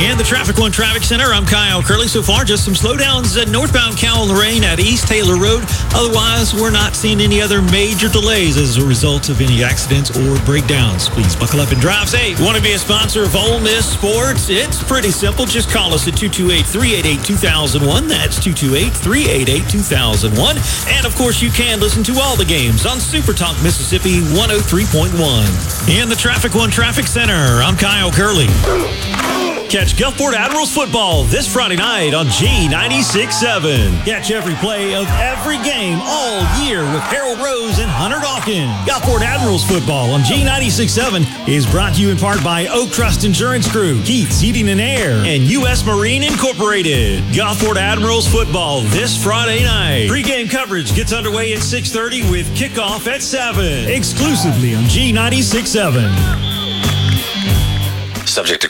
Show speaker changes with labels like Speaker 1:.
Speaker 1: And the Traffic One Traffic Center, I'm Kyle Curley. So far, just some slowdowns at northbound Cowell-Lorraine at East Taylor Road. Otherwise, we're not seeing any other major delays as a result of any accidents or breakdowns. Please buckle up and drive safe. Want to be a sponsor of Ole Miss Sports? It's pretty simple. Just call us at 228-388-2001. That's 228-388-2001. And, of course, you can listen to all the games on Super Talk Mississippi 103.1. In the Traffic One Traffic Center, I'm Kyle Curley. Catch Gulfport Admirals football this Friday night on G96.7. Catch every play of every game all year with Harold Rose and Hunter Dawkins. Gulfport Admirals football on G96.7 is brought to you in part by Oak Trust Insurance Group, Keith's Heating and Air, and U.S. Marine Incorporated. Gulfport Admirals football this Friday night. Pre-game coverage gets underway at 6:30 with kickoff at 7. Exclusively on G96.7.
Speaker 2: Subject to